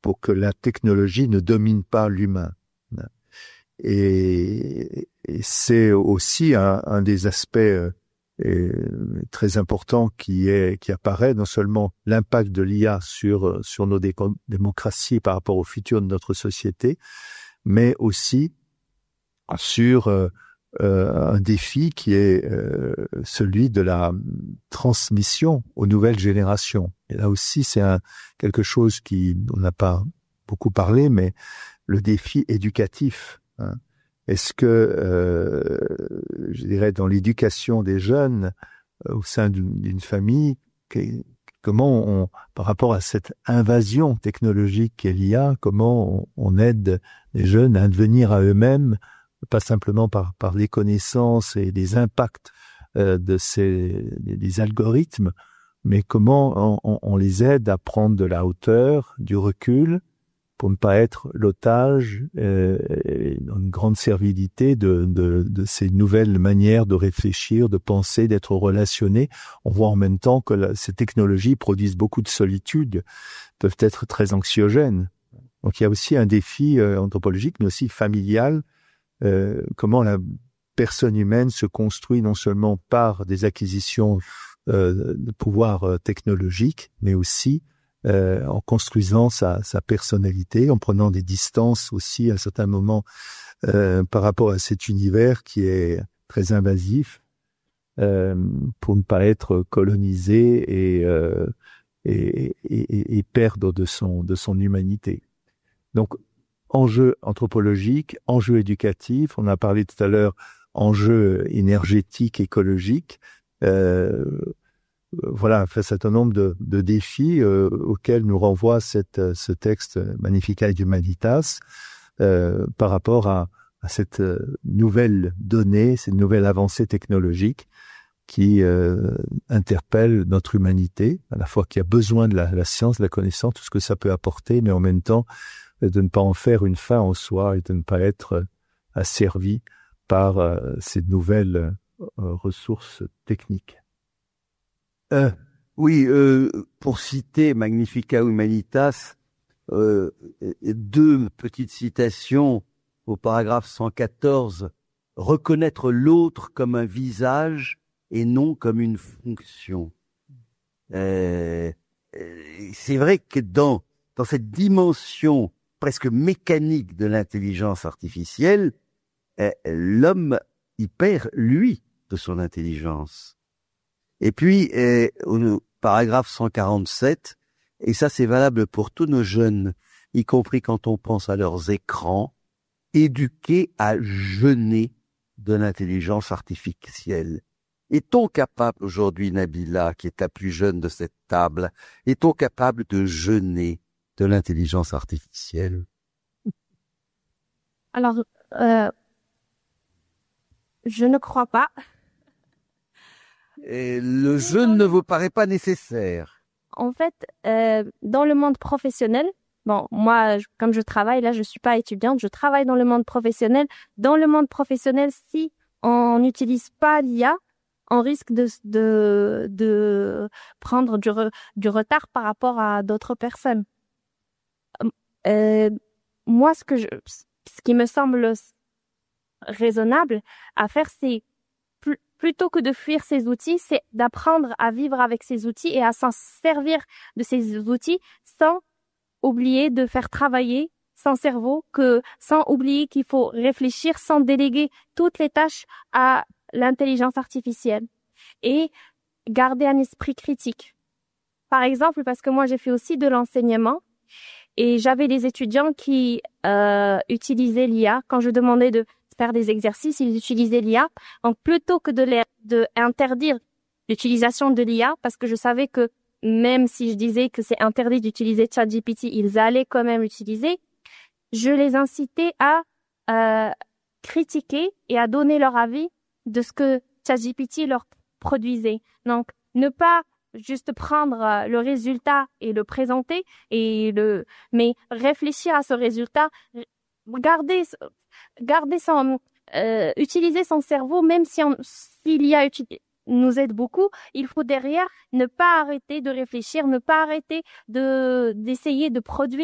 pour que la technologie ne domine pas l'humain. Et c'est aussi un des aspects très importants qui apparaît, non seulement l'impact de l'IA sur nos démocraties par rapport au futur de notre société, mais aussi sur un défi qui est celui de la transmission aux nouvelles générations. Et là aussi, c'est quelque chose on n'a pas beaucoup parlé, mais le défi éducatif. Est-ce que, je dirais, dans l'éducation des jeunes au sein d'une famille, comment par rapport à cette invasion technologique qu'est l'IA, comment on aide les jeunes à devenir à eux-mêmes, pas simplement par les connaissances et les impacts des algorithmes, mais comment on les aide à prendre de la hauteur, du recul, pour ne pas être l'otage, une grande servilité de ces nouvelles manières de réfléchir, de penser, d'être relationné. On voit en même temps que ces technologies produisent beaucoup de solitude, peuvent être très anxiogènes. Donc il y a aussi un défi anthropologique, mais aussi familial, comment la personne humaine se construit non seulement par des acquisitions de pouvoir technologique, mais aussi en construisant sa personnalité, en prenant des distances aussi à certains moments par rapport à cet univers qui est très invasif, pour ne pas être colonisé et perdre de son humanité. Donc, enjeux anthropologiques, enjeux éducatifs, on a parlé tout à l'heure enjeux énergétiques, écologiques, voilà, un certain nombre de défis auxquels nous renvoie ce texte Magnificat Humanitas par rapport à cette nouvelle donnée, cette nouvelle avancée technologique qui interpelle notre humanité, à la fois qui a besoin de la science, de la connaissance, tout ce que ça peut apporter, mais en même temps de ne pas en faire une fin en soi et de ne pas être asservi par ces nouvelles ressources techniques. Oui, pour citer Magnificat Humanitas, deux petites citations au paragraphe 114. Reconnaître l'autre comme un visage et non comme une fonction. C'est vrai que dans cette dimension presque mécanique de l'intelligence artificielle, l'homme y perd, lui, de son intelligence. Et puis, au paragraphe 147, et ça c'est valable pour tous nos jeunes, y compris quand on pense à leurs écrans, éduqués à jeûner de l'intelligence artificielle. Est-on capable aujourd'hui, Nabila, qui est la plus jeune de cette table, est-on capable de jeûner de l'intelligence artificielle? Alors, je ne crois pas. Et le jeûne ne vous paraît pas nécessaire? En fait, dans le monde professionnel, bon, moi, comme je travaille, là, je suis pas étudiante, je travaille dans le monde professionnel. Dans le monde professionnel, si on n'utilise pas l'IA, on risque de prendre du retard par rapport à d'autres personnes. Moi, ce qui me semble raisonnable à faire, c'est plutôt que de fuir ces outils, c'est d'apprendre à vivre avec ces outils et à s'en servir de ces outils sans oublier de faire travailler son cerveau, sans oublier qu'il faut réfléchir, sans déléguer toutes les tâches à l'intelligence artificielle et garder un esprit critique. Par exemple, parce que moi, j'ai fait aussi de l'enseignement et j'avais des étudiants qui utilisaient l'IA. Quand je demandais de faire des exercices, ils utilisaient l'IA. Donc, plutôt que de interdire l'utilisation de l'IA, parce que je savais que même si je disais que c'est interdit d'utiliser ChatGPT, ils allaient quand même l'utiliser, je les incitais à critiquer et à donner leur avis de ce que ChatGPT leur produisait. Donc, ne pas juste prendre le résultat et le présenter, mais réfléchir à ce résultat, utiliser son cerveau, même s'il y a nous aide beaucoup, il faut derrière ne pas arrêter de réfléchir, ne pas arrêter d'essayer de produire